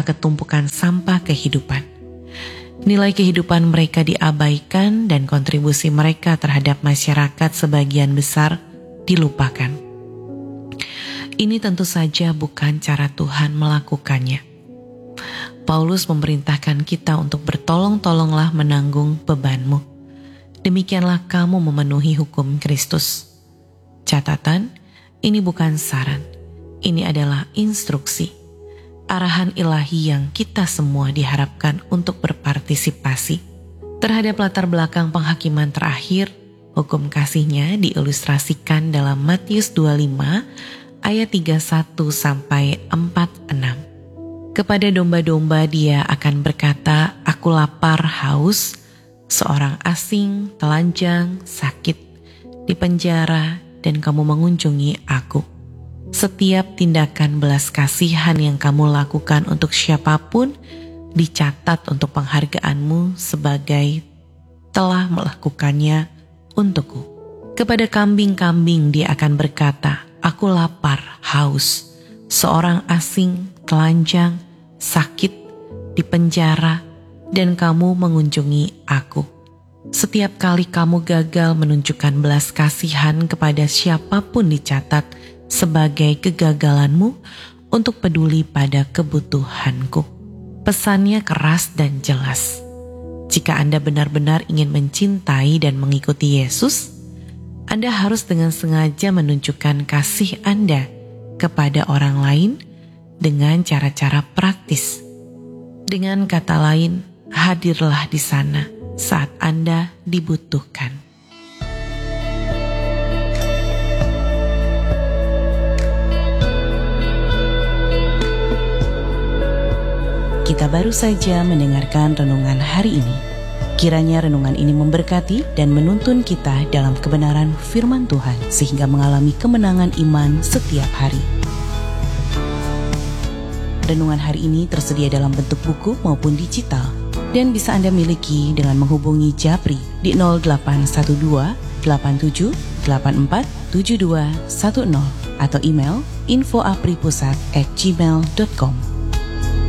ketumpukan sampah kehidupan. Nilai kehidupan mereka diabaikan dan kontribusi mereka terhadap masyarakat sebagian besar dilupakan. Ini tentu saja bukan cara Tuhan melakukannya. Paulus memerintahkan kita untuk bertolong-tolonglah menanggung bebanmu. Demikianlah kamu memenuhi hukum Kristus. Catatan, ini bukan saran. Ini adalah instruksi, arahan ilahi yang kita semua diharapkan untuk berpartisipasi. Terhadap latar belakang penghakiman terakhir, hukum kasihnya diilustrasikan dalam Matius 25 ayat 31 sampai 46. Kepada domba-domba dia akan berkata, aku lapar, haus, seorang asing, telanjang, sakit, di penjara, dan kamu mengunjungi aku. Setiap tindakan belas kasihan yang kamu lakukan untuk siapapun dicatat untuk penghargaanmu sebagai telah melakukannya untukku. Kepada kambing-kambing dia akan berkata, aku lapar, haus, seorang asing, telanjang, sakit, di penjara, dan kamu mengunjungi aku. Setiap kali kamu gagal menunjukkan belas kasihan kepada siapapun dicatat sebagai kegagalanmu untuk peduli pada kebutuhanku. Pesannya keras dan jelas. Jika Anda benar-benar ingin mencintai dan mengikuti Yesus, Anda harus dengan sengaja menunjukkan kasih Anda kepada orang lain dengan cara-cara praktis. Dengan kata lain, hadirlah di sana saat Anda dibutuhkan. Kita baru saja mendengarkan renungan hari ini. Kiranya renungan ini memberkati dan menuntun kita dalam kebenaran firman Tuhan sehingga mengalami kemenangan iman setiap hari. Renungan hari ini tersedia dalam bentuk buku maupun digital dan bisa Anda miliki dengan menghubungi Japri di 0812 87 84 7210 atau email info@apripusat@gmail.com.